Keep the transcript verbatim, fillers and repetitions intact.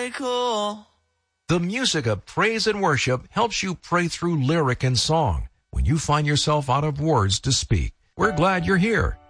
very cool. The music of praise and worship helps you pray through lyric and song when you find yourself out of words to speak. We're glad you're here.